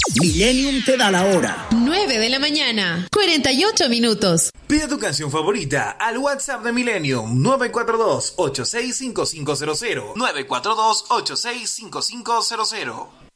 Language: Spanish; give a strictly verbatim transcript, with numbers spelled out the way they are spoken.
Millennium te da la hora. nueve de la mañana, cuarenta y ocho minutos. Pide tu canción favorita al WhatsApp de Millennium nueve cuatro dos, ocho seis cinco cinco cero cero. nueve cuatro dos, ocho seis cinco cinco cero cero.